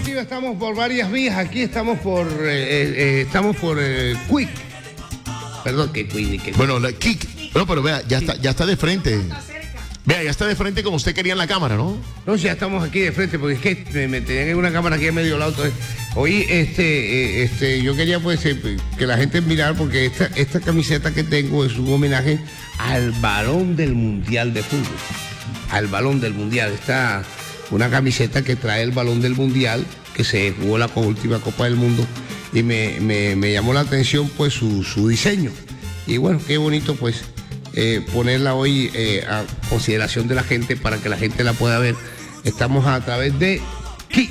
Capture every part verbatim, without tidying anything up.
Deportiva estamos por varias vías. Aquí estamos por eh, eh, estamos por eh, Quick. Perdón, que Quick. Que... Bueno, la Kick. No, pero vea, ya está, ya está de frente. Vea, ya está de frente como usted quería en la cámara, ¿no? No, ya estamos aquí de frente, porque es que me, me tenían en una cámara aquí a medio lado. Entonces, hoy, este, eh, este, yo quería pues eh, que la gente mirara, porque esta, esta camiseta que tengo es un homenaje al balón del Mundial de Fútbol. Al balón del Mundial. Está una camiseta que trae el balón del Mundial, que se jugó la última Copa del Mundo, y me, me, me llamó la atención pues su, su diseño. Y bueno, qué bonito pues eh, ponerla hoy eh, a consideración de la gente, para que la gente la pueda ver. Estamos a través de Kit,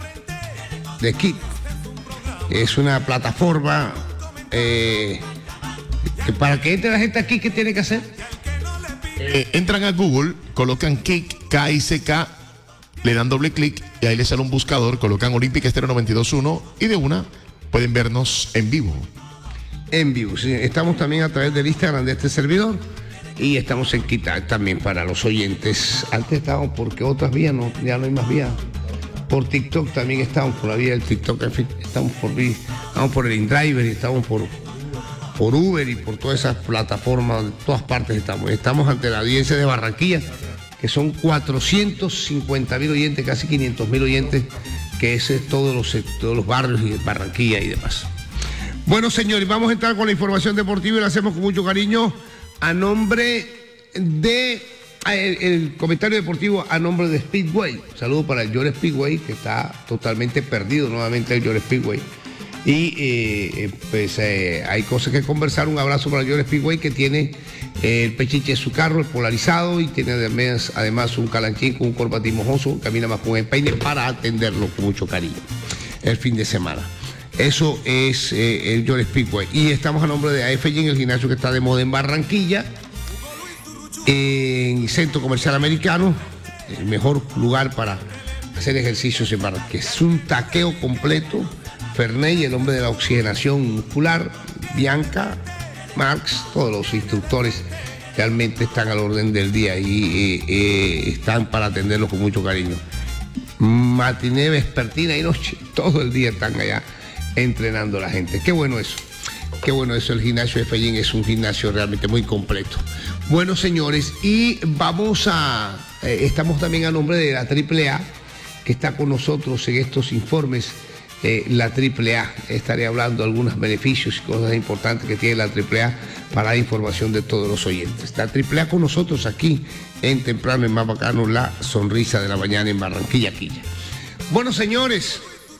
de Kit. Es una plataforma eh, que para que entre la gente aquí, ¿qué tiene que hacer? Eh, entran a Google, colocan Kick, K I C K, le dan doble clic y ahí les sale un buscador, colocan Olímpica Estéreo noventa y dos punto uno y de una pueden vernos en vivo. En vivo, sí. Estamos también a través del Instagram de este servidor y estamos en Quita también para los oyentes. Antes estábamos porque otras vías, no, ya no hay más vías. Por TikTok también estamos, por la vía del TikTok, en fin, estamos por, estamos por el InDriver y estamos por, por Uber y por todas esas plataformas, de todas partes estamos. Estamos ante la audiencia de Barranquilla, que son cuatrocientos cincuenta mil oyentes, casi quinientos mil oyentes, que ese es todos los, todos los barrios y Barranquilla y demás. Bueno, señores, vamos a entrar con la información deportiva y la hacemos con mucho cariño a nombre de el, el comentario deportivo a nombre de Speedway. Saludo para el York Speedway, que está totalmente perdido nuevamente el York Speedway. Y eh, pues eh, hay cosas que conversar. Un abrazo para el York Speedway, que tiene eh, el pechiche de su carro, el polarizado, y tiene además, además un calanchín con un corbatín mojoso, camina más con un empeine para atenderlo con mucho cariño el fin de semana. Eso es eh, el York Speedway. Y estamos a nombre de A F Gym, el gimnasio que está de moda en Barranquilla, en Centro Comercial Americano, el mejor lugar para hacer ejercicios en Barranquilla. Es un taqueo completo. Ferney, el hombre de la oxigenación muscular, Bianca, Marx, todos los instructores realmente están al orden del día y eh, eh, están para atenderlos con mucho cariño. Matiné, vespertina y noche, todo el día están allá entrenando a la gente. Qué bueno eso, qué bueno eso. El gimnasio de Fellín es un gimnasio realmente muy completo. Bueno, señores, y vamos a, eh, estamos también a nombre de la triple A, que está con nosotros en estos informes. Eh, la triple A, estaré hablando de algunos beneficios y cosas importantes que tiene la triple A para la información de todos los oyentes. La triple A con nosotros aquí en Temprano, en Más Bacano, la sonrisa de la mañana en Barranquilla, Quilla. Bueno, señores,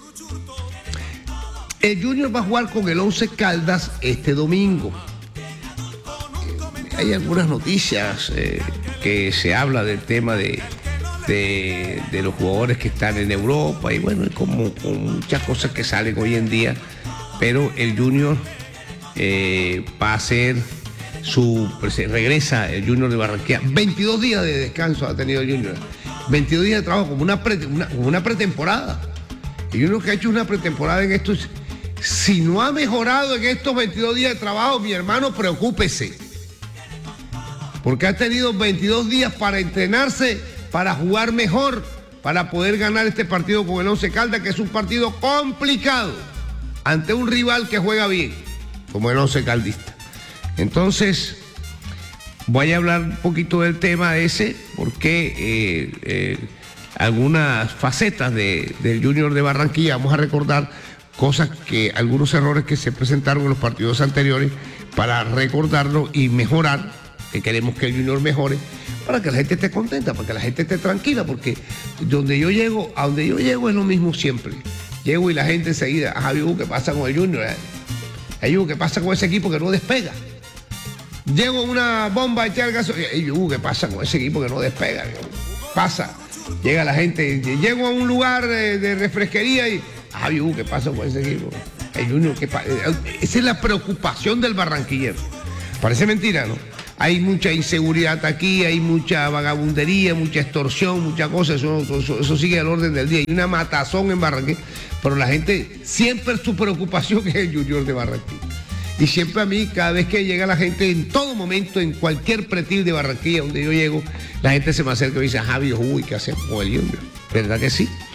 el Junior va a jugar con el Once Caldas este domingo. Eh, hay algunas noticias eh, que se habla del tema de De, de los jugadores que están en Europa y bueno, como con muchas cosas que salen hoy en día, pero el Junior eh, va a hacer su, pues, regresa el Junior de Barranquilla. veintidós días de descanso ha tenido el Junior, veintidós días de trabajo, como una, pre, una, como una pretemporada. El Junior que ha hecho una pretemporada en estos, si no ha mejorado en estos veintidós días de trabajo, mi hermano, preocúpese, porque ha tenido veintidós días para entrenarse, para jugar mejor, para poder ganar este partido con el Once Caldas, que es un partido complicado ante un rival que juega bien, como el Once Caldista. Entonces, voy a hablar un poquito del tema ese, porque eh, eh, algunas facetas de, del Junior de Barranquilla, vamos a recordar cosas que, algunos errores que se presentaron en los partidos anteriores, para recordarlo y mejorar, que queremos que el Junior mejore, para que la gente esté contenta, para que la gente esté tranquila, porque donde yo llego, a donde yo llego es lo mismo siempre. Llego y la gente enseguida, ajá, ¿qué pasa con el Junior? Eh? ¿Qué pasa con ese equipo que no despega? Llego a una bomba a echar gaso, ¿qué pasa con ese equipo que no despega? Pasa, llega la gente, llego a un lugar de, de refresquería y, ajá, ¿qué pasa con ese equipo? El Junior, ¿qué pasa? Esa es la preocupación del barranquillero. Parece mentira, ¿no? Hay mucha inseguridad aquí, hay mucha vagabundería, mucha extorsión, muchas cosas, eso, eso, eso sigue al orden del día. Hay una matazón en Barranquilla, pero la gente, siempre su preocupación es el Junior de Barranquilla. Y siempre a mí, cada vez que llega la gente, en todo momento, en cualquier pretil de Barranquilla donde yo llego, la gente se me acerca y me dice, Javi, uy, ¿qué hacemos con el Junior? ¿Verdad que sí?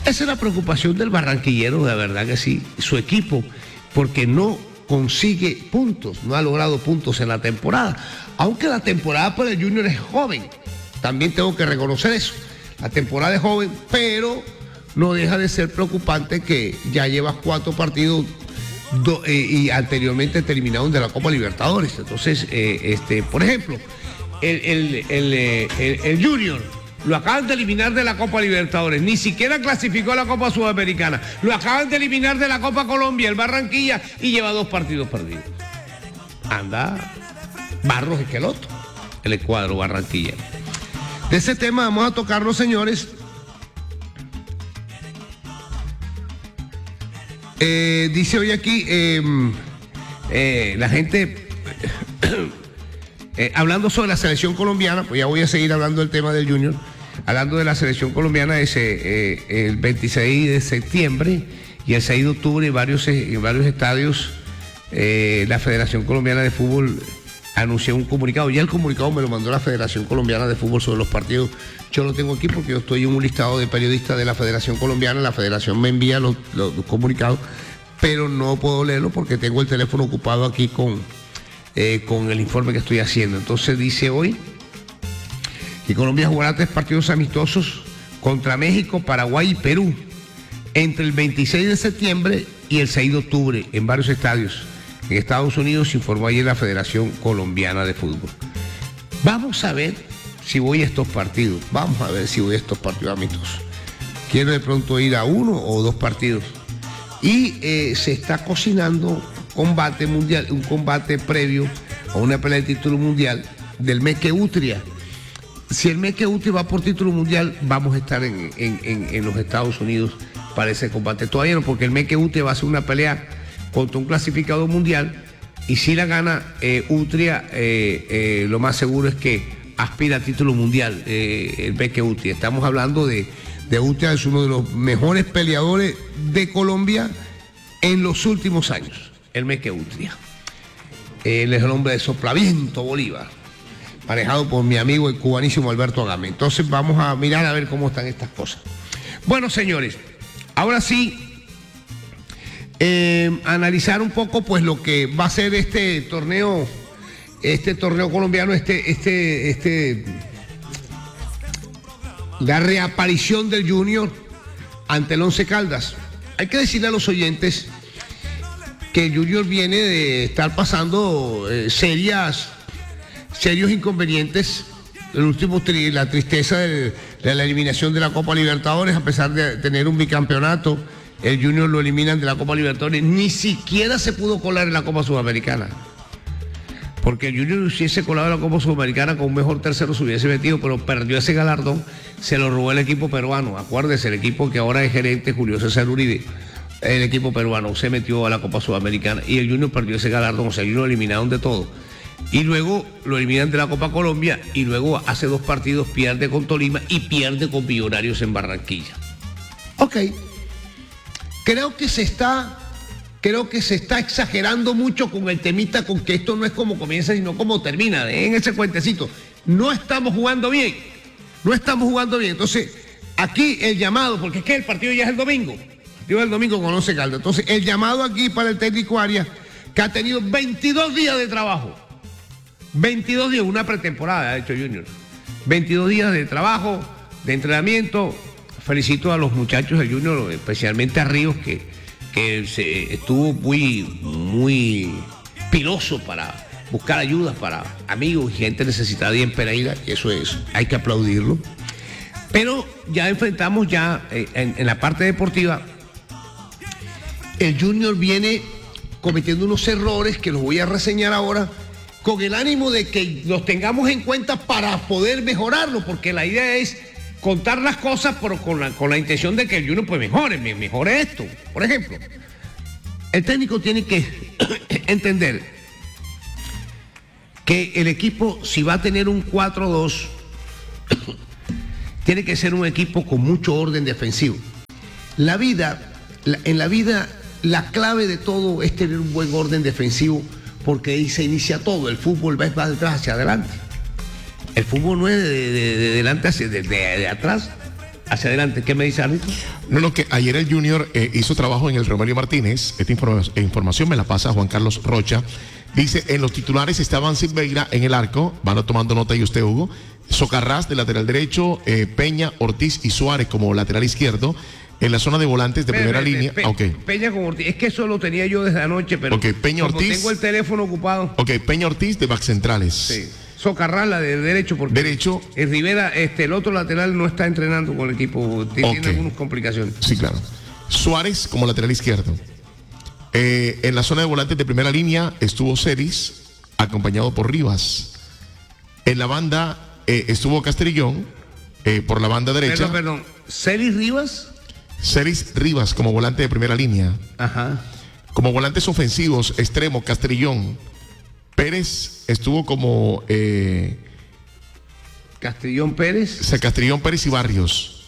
Esa es la preocupación del barranquillero, de verdad que sí, su equipo, porque no consigue puntos, no ha logrado puntos en la temporada, aunque la temporada para el Junior es joven, también tengo que reconocer eso, la temporada es joven, pero no deja de ser preocupante que ya llevas cuatro partidos do, eh, y anteriormente terminaron de la Copa Libertadores. Entonces, eh, este, por ejemplo, el, el, el, el, el, el Junior lo acaban de eliminar de la Copa Libertadores, ni siquiera clasificó a la Copa Sudamericana, lo acaban de eliminar de la Copa Colombia, el Barranquilla, y lleva dos partidos perdidos. Anda Barros Esqueloto, el cuadro Barranquilla. De ese tema vamos a tocarlo, señores. Eh, dice hoy aquí, eh, eh, la gente... Eh, hablando sobre la selección colombiana, pues ya voy a seguir hablando del tema del Junior. Hablando de la selección colombiana, ese, eh, el veintiséis de septiembre y el seis de octubre en varios, en varios estadios, eh, la Federación Colombiana de Fútbol anunció un comunicado. Ya el comunicado me lo mandó la Federación Colombiana de Fútbol sobre los partidos. Yo lo tengo aquí porque yo estoy en un listado de periodistas de la Federación Colombiana. La Federación me envía los, los, los comunicados, pero no puedo leerlo porque tengo el teléfono ocupado aquí con... Eh, con el informe que estoy haciendo. Entonces dice hoy que Colombia jugará tres partidos amistosos contra México, Paraguay y Perú entre el veintiséis de septiembre y el seis de octubre en varios estadios en Estados Unidos, informó ayer la Federación Colombiana de Fútbol. Vamos a ver si voy a estos partidos, vamos a ver si voy a estos partidos amistosos. Quiero de pronto ir a uno o dos partidos. Y eh, se está cocinando combate mundial, un combate previo a una pelea de título mundial del Meque Utria. Si el Meque Utria va por título mundial, vamos a estar en, en, en, en los Estados Unidos para ese combate. Todavía no, porque el Meque Utria va a hacer una pelea contra un clasificado mundial y si la gana eh, Utria, eh, eh, lo más seguro es que aspira a título mundial, eh, el Meque Utria. Estamos hablando de, de Utria, es uno de los mejores peleadores de Colombia en los últimos años. El Meque Utria. Él es el hombre de Soplaviento Bolívar, manejado por mi amigo el cubanísimo Alberto Agame. Entonces vamos a mirar a ver cómo están estas cosas. Bueno, señores, ahora sí, eh, analizar un poco pues lo que va a ser este torneo, este torneo colombiano, este, este, este, la reaparición del Junior ante el Once Caldas. Hay que decirle a los oyentes que el Junior viene de estar pasando eh, serias, serios inconvenientes. El último, tri, la tristeza de, de la eliminación de la Copa Libertadores, a pesar de tener un bicampeonato, el Junior lo eliminan de la Copa Libertadores. Ni siquiera se pudo colar en la Copa Sudamericana. Porque el Junior, si hubiese colado en la Copa Sudamericana con un mejor tercero, se hubiese metido, pero perdió ese galardón, se lo robó el equipo peruano. Acuérdese, el equipo que ahora es gerente, Julio César Uribe. El equipo peruano se metió a la Copa Sudamericana y el Junior perdió ese galardón, o sea, el Junior lo eliminaron de todo. Y luego lo eliminan de la Copa Colombia y luego hace dos partidos pierde con Tolima y pierde con Millonarios en Barranquilla. Ok. Creo que se está, creo que se está exagerando mucho con el temita, con que esto no es como comienza, sino como termina, en ese cuentecito. No estamos jugando bien, no estamos jugando bien. Entonces, aquí el llamado, porque es que el partido ya es el domingo. Yo el domingo con Once Caldas. Entonces, el llamado aquí para el técnico Arias, que ha tenido veintidós días de trabajo. veintidós días, una pretemporada ha hecho Junior. veintidós días de trabajo, de entrenamiento. Felicito a los muchachos de Junior, especialmente a Ríos, que, que se, estuvo muy, muy piloso para buscar ayudas para amigos y gente necesitada y en Pereira. Y eso es, hay que aplaudirlo. Pero ya enfrentamos ya eh, en, en la parte deportiva. El Junior viene cometiendo unos errores que los voy a reseñar ahora con el ánimo de que los tengamos en cuenta para poder mejorarlo, porque la idea es contar las cosas pero con la, con la intención de que el Junior pues mejore, mejore esto. Por ejemplo, el técnico tiene que entender que el equipo, si va a tener un cuatro dos, tiene que ser un equipo con mucho orden defensivo. La vida, la, en la vida... La clave de todo es tener un buen orden defensivo, porque ahí se inicia todo. El fútbol va de atrás hacia adelante. El fútbol no es de, de, de, de delante hacia de, de, de atrás Hacia adelante, ¿qué me dice Arlito? No, no, que ayer el Junior eh, hizo trabajo en el Romelio Martínez. Esta informa información me la pasa Juan Carlos Rocha. Dice, en los titulares estaban Silveira en el arco, van tomando nota y usted, Hugo. Socarrás de lateral derecho, eh, Peña, Ortiz y Suárez como lateral izquierdo. En la zona de volantes de Pe primera Pe línea. Pe okay. Peña con Ortiz. Es que eso lo tenía yo desde anoche, pero okay, Peña, como Ortiz, tengo el teléfono ocupado. Ok, Peña Ortiz de back centrales. Sí. Socarrás, la de derecho, porque derecho. El Rivera, este, el otro lateral no está entrenando con el equipo, tiene okay. algunas complicaciones. Sí, claro. Suárez como lateral izquierdo. Eh, en la zona de volantes de primera línea estuvo Celis, acompañado por Rivas. En la banda eh, estuvo Castrillón, eh, por la banda derecha. Perdón, perdón. ¿Celis Rivas? Celis Rivas como volante de primera línea. Ajá. Como volantes ofensivos, extremo, Castrillón. Pérez estuvo como... Eh, Castrillón Pérez. O sea, Castrillón Pérez y Barrios.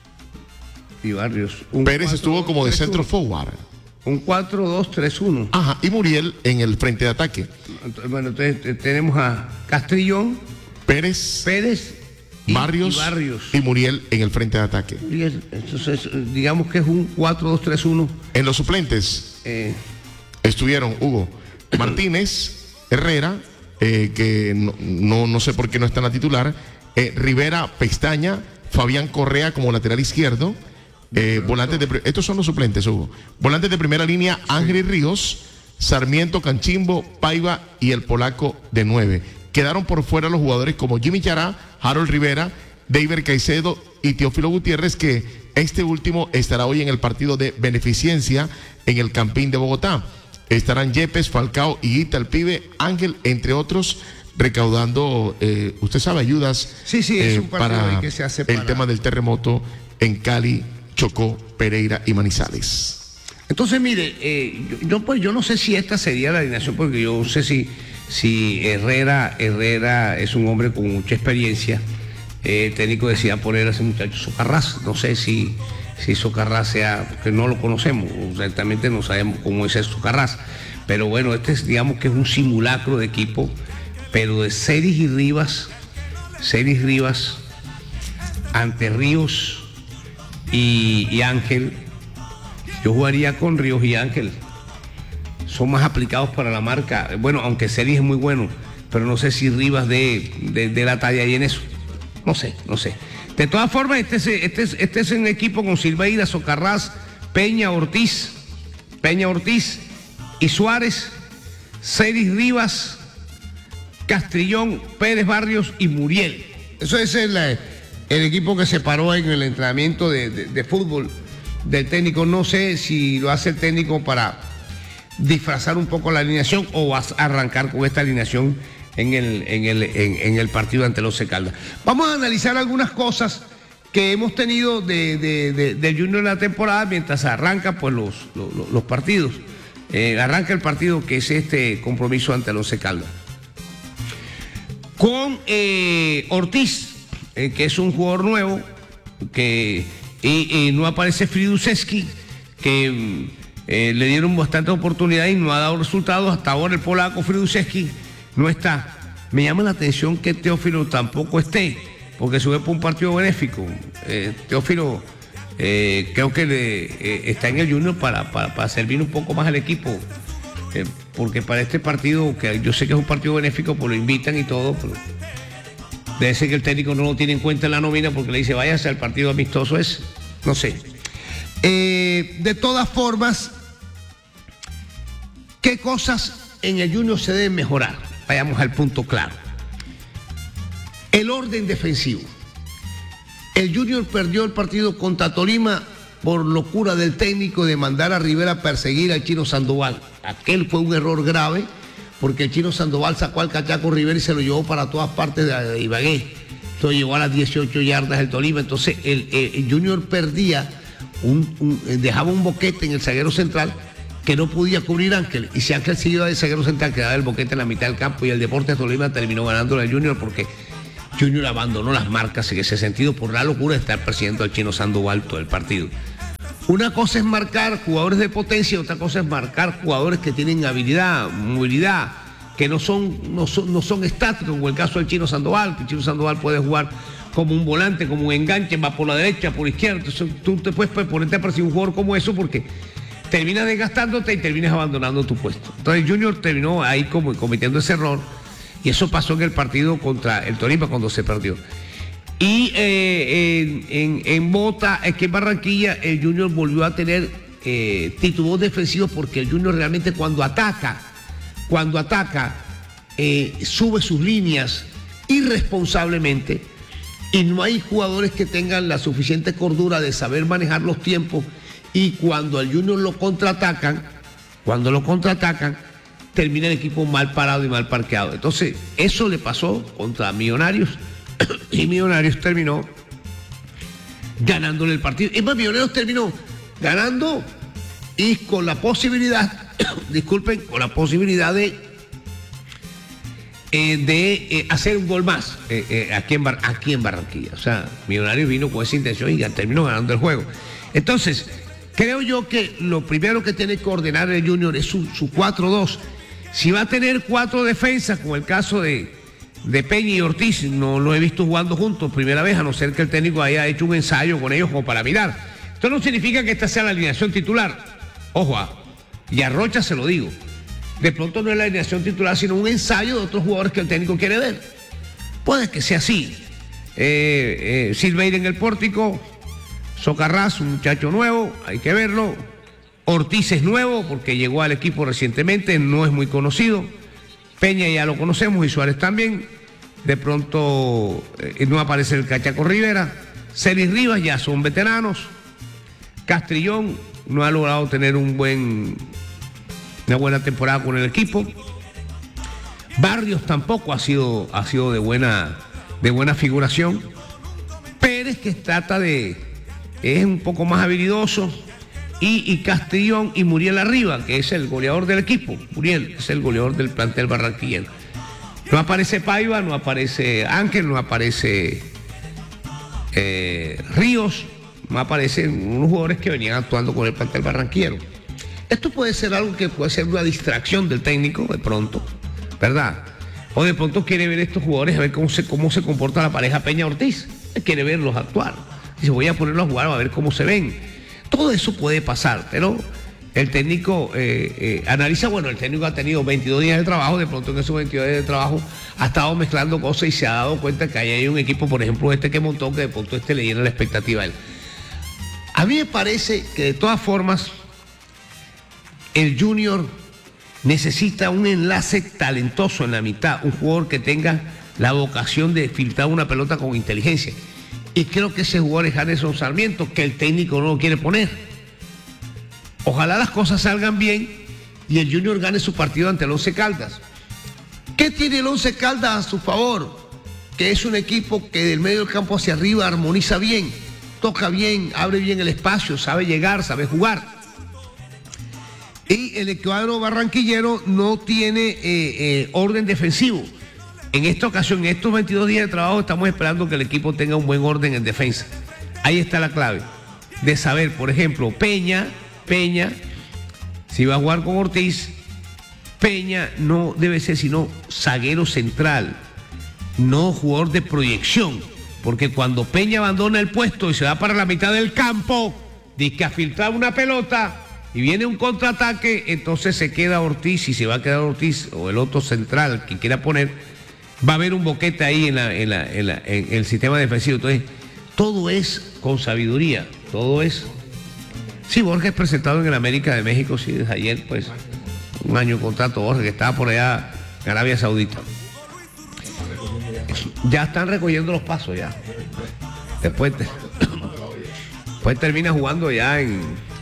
Y Barrios. Un Pérez cuatro, estuvo dos, como de centro forward. Un cuatro dos tres uno. Ajá, y Muriel en el frente de ataque. Bueno, entonces tenemos a Castrillón, Pérez, Pérez y, Barrios, y Barrios y Muriel en el frente de ataque. Entonces, digamos que es un cuatro dos tres uno. En los suplentes eh. estuvieron Hugo Martínez, Herrera, eh, que no, no, no sé por qué no está en la titular, eh, Rivera, Pestaña, Fabián Correa como lateral izquierdo, eh, volantes de, estos son los suplentes, Hugo. Volantes de primera línea, Ángel y Ríos, Sarmiento, Canchimbo, Paiva y el polaco de nueve. Quedaron por fuera los jugadores como Jimmy Chará, Harold Rivera, David Caicedo y Teófilo Gutiérrez, que este último estará hoy en el partido de beneficencia en el Campín de Bogotá. Estarán Yepes, Falcao y Guita, el pibe, Ángel, entre otros, recaudando, eh, usted sabe, ayudas sí, sí, eh, es un para que se hace el para... tema del terremoto en Cali, Chocó, Pereira y Manizales. Entonces, mire, eh, yo, yo, pues, yo no sé si esta sería la alineación, porque yo no sé si, si Herrera, Herrera es un hombre con mucha experiencia. Eh, el técnico decía poner a ese muchacho Socarrás, no sé si... si Socarrás sea, porque no lo conocemos, exactamente no sabemos cómo es Socarrás, pero bueno, este es, digamos que es un simulacro de equipo, pero de Celis y Rivas, Celis Rivas, ante Ríos y, y Ángel, yo jugaría con Ríos y Ángel, son más aplicados para la marca, bueno, aunque Celis es muy bueno, pero no sé si Rivas de, de, de la talla ahí en eso, no sé, no sé. De todas formas, este es, este, es, este es un equipo con Silveira, Socarrás, Peña, Ortiz, Peña, Ortiz y Suárez, Celis Rivas, Castrillón, Pérez, Barrios y Muriel. Eso es el, el equipo que se paró en el entrenamiento de, de, de fútbol del técnico. No sé si lo hace el técnico para disfrazar un poco la alineación o vas a arrancar con esta alineación en el, en el, en, en el partido ante los Once Caldas. Vamos a analizar algunas cosas que hemos tenido de, de, de, del Junior en la temporada mientras arranca pues, los, los, los partidos. Eh, arranca el partido que es este compromiso ante los Once Caldas. Con eh, Ortiz, eh, que es un jugador nuevo, que y, y no aparece Friduszewski, que eh, le dieron bastante oportunidad y no ha dado resultados. Hasta ahora el polaco Friduszewski no está. Me llama la atención que Teófilo tampoco esté, porque sube por un partido benéfico. Eh, Teófilo eh, creo que le, eh, está en el Junior para, para, para servir un poco más al equipo, eh, porque para este partido, que yo sé que es un partido benéfico, pues lo invitan y todo, pero debe ser que el técnico no lo tiene en cuenta en la nómina porque le dice váyase al partido amistoso ese, no sé. Eh, de todas formas, ¿qué cosas en el Junior se deben mejorar? Vayamos al punto claro. El orden defensivo. El Junior perdió el partido contra Tolima por locura del técnico de mandar a Rivera a perseguir al Chino Sandoval. Aquel fue un error grave porque el Chino Sandoval sacó al cachaco Rivera y se lo llevó para todas partes de Ibagué. Lo llevó a las dieciocho yardas del Tolima. Entonces el, el, el Junior perdía, un, un, dejaba un boquete en el zaguero central que no podía cubrir Ángel, y si Ángel se iba de zaguero central quedaba el boquete en la mitad del campo y el Deportes Tolima terminó ganando al Junior porque Junior abandonó las marcas en ese sentido por la locura de estar persiguiendo al Chino Sandoval todo el partido. Una cosa es marcar jugadores de potencia, otra cosa es marcar jugadores que tienen habilidad, movilidad, que no son, no son, no son estáticos, como el caso del Chino Sandoval, que el Chino Sandoval puede jugar como un volante, como un enganche, va por la derecha, por la izquierda. Entonces, tú te puedes ponerte a percibir un jugador como eso porque terminas desgastándote y terminas abandonando tu puesto. Entonces Junior terminó ahí como cometiendo ese error y eso pasó en el partido contra el Tolima cuando se perdió. Y eh, en, en, en Bogotá, es que en Barranquilla, el Junior volvió a tener eh, títulos defensivos porque el Junior realmente cuando ataca, cuando ataca, eh, sube sus líneas irresponsablemente y no hay jugadores que tengan la suficiente cordura de saber manejar los tiempos y cuando al Junior lo contraatacan, cuando lo contraatacan, termina el equipo mal parado y mal parqueado. Entonces, eso le pasó contra Millonarios y Millonarios terminó ganándole el partido. Es más, Millonarios terminó ganando y con la posibilidad, disculpen, con la posibilidad de Eh, de eh, hacer un gol más eh, eh, aquí, en Bar aquí en Barranquilla. O sea, Millonarios vino con esa intención y ya terminó ganando el juego. Entonces, creo yo que lo primero que tiene que ordenar el Junior es su, su cuatro dos. Si va a tener cuatro defensas, como el caso de, de Peña y Ortiz, no lo he visto jugando juntos primera vez, a no ser que el técnico haya hecho un ensayo con ellos como para mirar. Esto no significa que esta sea la alineación titular. Ojo, a, y a Rocha se lo digo. De pronto no es la alineación titular, sino un ensayo de otros jugadores que el técnico quiere ver. Puede que sea así. Eh, eh, Silveira en el pórtico, Socarrás, un muchacho nuevo, hay que verlo. Ortiz es nuevo porque llegó al equipo recientemente, no es muy conocido. Peña ya lo conocemos y Suárez también. De pronto eh, no aparece el Cachaco Rivera. Celis Rivas ya son veteranos. Castrillón no ha logrado tener un buen... una buena temporada con el equipo. Barrios tampoco ha sido, ha sido de, buena, de buena figuración. Pérez, que trata de... es un poco más habilidoso. Y, y Castellón y Muriel arriba, que es el goleador del equipo. Muriel es el goleador del plantel barranquillero. No aparece Paiva, no aparece Ángel, no aparece eh, Ríos, no aparecen unos jugadores que venían actuando con el plantel barranquillero. Esto puede ser algo que puede ser una distracción del técnico de pronto, ¿verdad? O de pronto quiere ver a estos jugadores a ver cómo se, cómo se comporta la pareja Peña-Ortiz. Quiere verlos actuar. Dice, voy a ponerlos a jugar a ver cómo se ven. Todo eso puede pasar, pero el técnico eh, eh, analiza, bueno, el técnico ha tenido veintidós días de trabajo, de pronto en esos veintidós días de trabajo ha estado mezclando cosas y se ha dado cuenta que ahí hay un equipo, por ejemplo, este que montó, que de pronto este le llena la expectativa a él. A mí me parece que de todas formas el Junior necesita un enlace talentoso en la mitad, un jugador que tenga la vocación de filtrar una pelota con inteligencia. Y creo que ese jugador es Janeson Sarmiento, que el técnico no lo quiere poner. Ojalá las cosas salgan bien y el Junior gane su partido ante el Once Caldas. ¿Qué tiene el Once Caldas a su favor? Que es un equipo que del medio del campo hacia arriba armoniza bien, toca bien, abre bien el espacio, sabe llegar, sabe jugar. Y el cuadro barranquillero no tiene eh, eh, orden defensivo. En esta ocasión, en estos veintidós días de trabajo, estamos esperando que el equipo tenga un buen orden en defensa. Ahí está la clave. De saber, por ejemplo, Peña, Peña, si va a jugar con Ortiz, Peña no debe ser sino zaguero central, no jugador de proyección. Porque cuando Peña abandona el puesto y se va para la mitad del campo, dice que a filtrar una pelota y viene un contraataque, entonces se queda Ortiz y se va a quedar Ortiz o el otro central que quiera poner, va a haber un boquete ahí en, la, en, la, en, la, en el sistema defensivo. Entonces, todo es con sabiduría, todo es... Sí, Borges presentado en el América de México, sí, desde ayer, pues, un año de contrato, Borges, que estaba por allá en Arabia Saudita. Ya están recogiendo los pasos, ya. Después, después termina jugando ya en...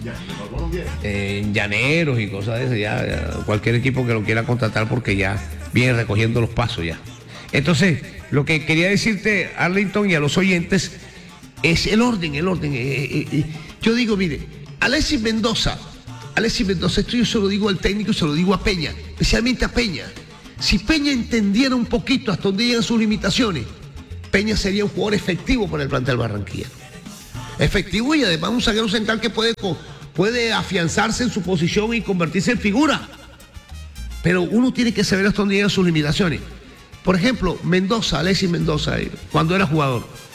en Llaneros y cosas de eso, ya, ya cualquier equipo que lo quiera contratar porque ya viene recogiendo los pasos ya. Entonces, lo que quería decirte, Arlington, y a los oyentes, es el orden, el orden. Eh, eh, eh. Yo digo, mire, Alexis Mendoza, Alexis Mendoza, esto yo se lo digo al técnico y se lo digo a Peña, especialmente a Peña. Si Peña entendiera un poquito hasta dónde llegan sus limitaciones, Peña sería un jugador efectivo para el plantel Barranquilla. Efectivo y además un zaguero central que puede, puede afianzarse en su posición y convertirse en figura. Pero uno tiene que saber hasta dónde llegan sus limitaciones. Por ejemplo, Mendoza, Alexis Mendoza, cuando era jugador,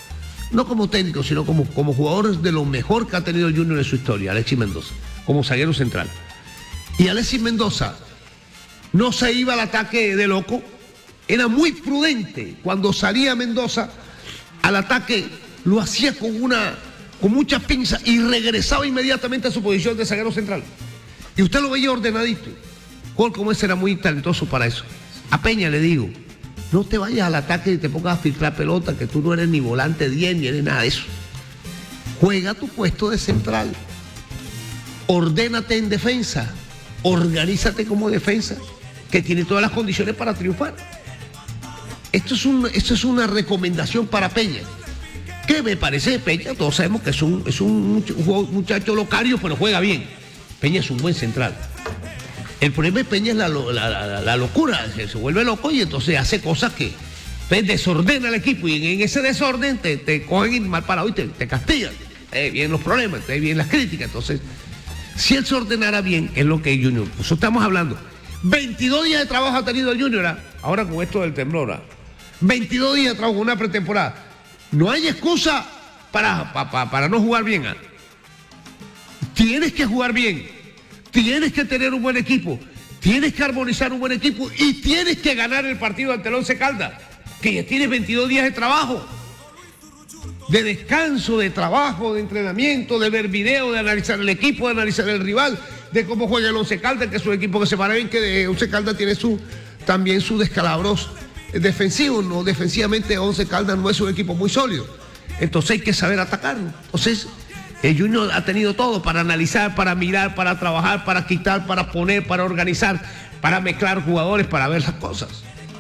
no como técnico, sino como, como jugador de lo mejor que ha tenido el Junior en su historia, Alexis Mendoza, como zaguero central. Y Alexis Mendoza no se iba al ataque de loco, era muy prudente. Cuando salía Mendoza al ataque, lo hacía con una, con mucha pinza y regresaba inmediatamente a su posición de zaguero central. Y usted lo veía ordenadito. Jugador como ese era muy talentoso para eso. A Peña le digo, no te vayas al ataque y te pongas a filtrar pelota, que tú no eres ni volante diez ni eres nada de eso. Juega tu puesto de central. Ordénate en defensa. Organízate como defensa, que tiene todas las condiciones para triunfar. Esto es, un, esto es una recomendación para Peña. ¿Qué me parece Peña? Todos sabemos que es un, es un muchacho locario, pero juega bien. Peña es un buen central. El problema de Peña es la, la, la, la locura, se, se vuelve loco y entonces hace cosas que pues, desordena al equipo, y en, en ese desorden te, te cogen mal parado y te, te castigan. Eh, vienen los problemas, te vienen las críticas. Entonces, si él se ordenara bien, es lo que es Junior. Eso estamos hablando. veintidós días de trabajo ha tenido el Junior, ¿ah? Ahora con esto del temblor. ¿Ah? veintidós días de trabajo con una pretemporada. No hay excusa para, para, para no jugar bien. ¿Ah? Tienes que jugar bien. Tienes que tener un buen equipo, tienes que armonizar un buen equipo y tienes que ganar el partido ante el Once Caldas, que ya tienes veintidós días de trabajo, de descanso, de trabajo, de entrenamiento, de ver video, de analizar el equipo, de analizar el rival, de cómo juega el Once Caldas, que es un equipo que se para bien, que Once Caldas tiene su, también sus descalabros defensivos, no defensivamente Once Caldas no es un equipo muy sólido, entonces hay que saber atacarlo. Entonces el Junior ha tenido todo para analizar, para mirar, para trabajar, para quitar, para poner, para organizar, para mezclar jugadores, para ver las cosas.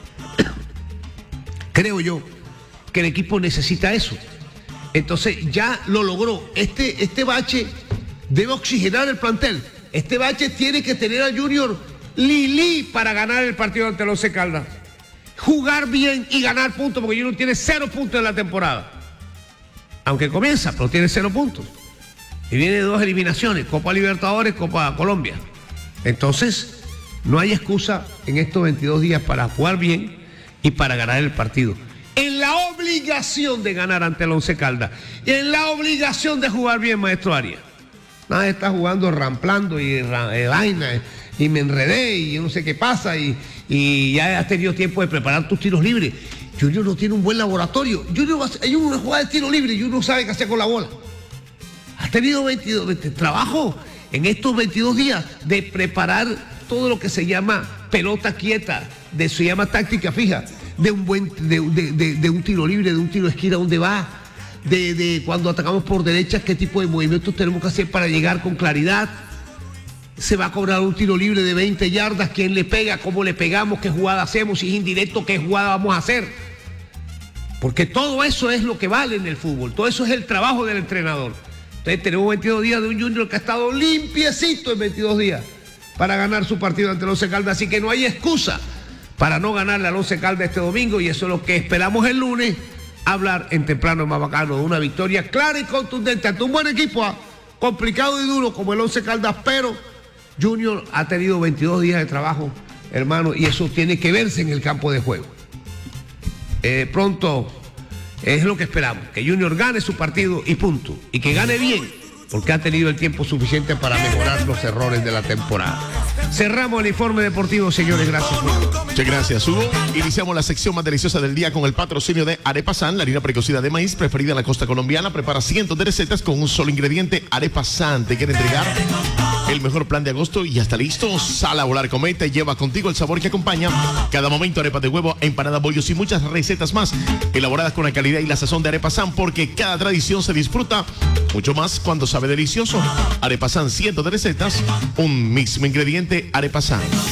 Creo yo que el equipo necesita eso. Entonces ya lo logró. Este, este bache debe oxigenar el plantel. Este bache tiene que tener al Junior Lili para ganar el partido ante el Once Caldas. Jugar bien y ganar puntos, porque Junior tiene cero puntos en la temporada. Aunque comienza, pero tiene cero puntos. Y viene dos eliminaciones, Copa Libertadores, Copa Colombia. Entonces, no hay excusa en estos veintidós días para jugar bien y para ganar el partido. En la obligación de ganar ante el Once Caldas. Y en la obligación de jugar bien, maestro Arias. Nada, está jugando ramplando y eh, vaina, y me enredé y yo no sé qué pasa, y, y ya has tenido tiempo de preparar tus tiros libres. Junior no tiene un buen laboratorio. Junior, hay una jugada de tiro libre y Junior no sabe qué hacer con la bola. Has tenido veintidós, veinte, trabajo en estos veintidós días de preparar todo lo que se llama pelota quieta, de se llama táctica fija, de un buen, de, de, de, de un tiro libre, de un tiro de esquina, dónde va, de, de cuando atacamos por derecha, qué tipo de movimientos tenemos que hacer para llegar con claridad. Se va a cobrar un tiro libre de veinte yardas, quién le pega, cómo le pegamos, qué jugada hacemos, si es indirecto, qué jugada vamos a hacer. Porque todo eso es lo que vale en el fútbol, todo eso es el trabajo del entrenador. Entonces tenemos veintidós días de un Junior que ha estado limpiecito en veintidós días para ganar su partido ante el Once Caldas, así que no hay excusa para no ganarle al Once Caldas este domingo, y eso es lo que esperamos el lunes, hablar en Temprano Más Bacano de una victoria clara y contundente ante un buen equipo, ¿eh? complicado y duro como el Once Caldas, pero Junior ha tenido veintidós días de trabajo, hermano, y eso tiene que verse en el campo de juego. Eh, pronto es lo que esperamos, que Junior gane su partido y punto, y que gane bien, porque ha tenido el tiempo suficiente para mejorar los errores de la temporada. Cerramos el informe deportivo, señores, gracias. Muchas gracias, Hugo. Iniciamos la sección más deliciosa del día con el patrocinio de Arepa San, la harina precocida de maíz preferida en la costa colombiana. Prepara cientos de recetas con un solo ingrediente. Arepa San te quiere entregar el mejor plan de agosto y ya está listo. Sal a volar, cometa y lleva contigo el sabor que acompaña cada momento. Arepas de huevo, empanadas, bollos y muchas recetas más elaboradas con la calidad y la sazón de Arepa San, porque cada tradición se disfruta mucho más cuando sabe delicioso. Arepa San, cientos de recetas, un mismo ingrediente. Arepa San.